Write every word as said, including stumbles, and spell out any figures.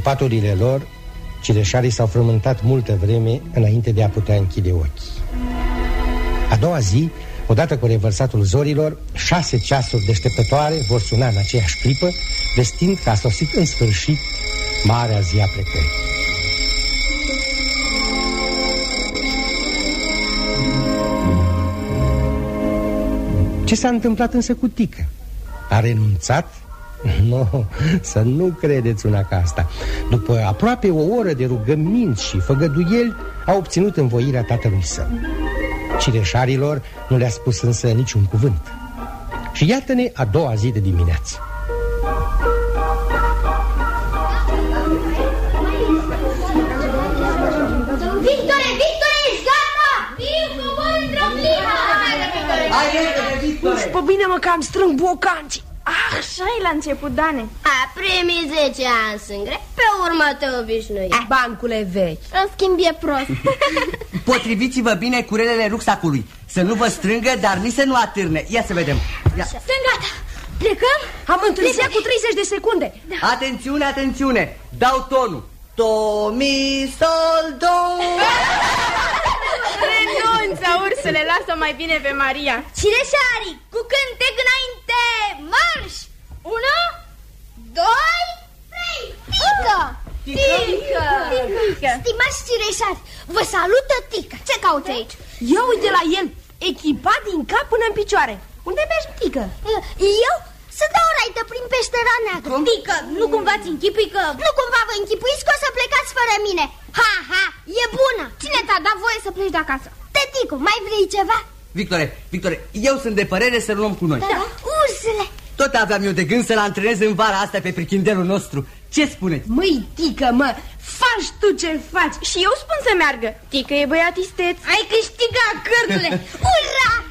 paturile lor, cireșarii s-au frământat multă vreme înainte de a putea închide ochii. A doua zi, odată cu revărsatul zorilor, șase ceasuri deșteptătoare vor suna în aceeași clipă, vestind că a sosit în sfârșit marea zi a plecării. Ce s-a întâmplat însă cu Tică? A renunțat? Nu, să nu credeți una ca asta. După aproape o oră de rugăminți și făgăduieli, a obținut învoirea tatălui său. Cireșarilor nu le-a spus însă niciun cuvânt. Și iată-ne a doua zi de dimineață. Victore, Victore, ești gata! Vin, cobor într-o clipă! Hai, repede, Victore! Pe bine mă că am strâng bocanci. Ah, așa e la început, Dane. A, primii zece ani sunt grei, pe urmă te obișnui. Ah, bancule vechi. În schimb e prost. Potriviți-vă bine cu relele rucsacului. Să nu vă strângă, dar nici să nu atârne. Ia să vedem. Ia. Sunt gata. Plecăm? Am întârziat cu treizeci de secunde. Da. Atențiune, atențiune. Dau tonul. Do, mi, sol, do. Renunță, ursule, lasă mai bine pe Maria. Cireșarii, cu cântec înainte, marș! Unu, doi, trei, Tică! Tică! Tică! Stimați cireșari, vă salută Tică. Ce cauți aici? Ia uite la el, echipat din cap până în picioare. Unde mergi, Tică? Eu? Să dau o raită prin peștera neagră. Tică, nu cumva ți închipui că... Nu cumva vă închipuiți că o să plecați fără mine. Ha, ha, e bună. Cine te-a dat voie să pleci de acasă? Tăticu, mai vrei ceva? Victore, Victore, eu sunt de părere să luăm cu noi. Da, da. Ursule. Tot aveam eu de gând să-l antrenez în vara asta pe prichindelul nostru. Ce spuneți? Măi, Tică, mă, faci tu ce faci. Și eu spun să meargă. Tică e băiat isteț. Ai câștigat, cărdule. Ura!